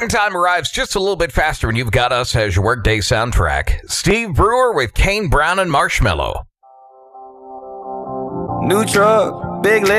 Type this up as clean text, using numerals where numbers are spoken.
Morning time arrives just a little bit faster when you've got us as your workday soundtrack. Steve Brewer with Kane Brown and Marshmello. New truck, big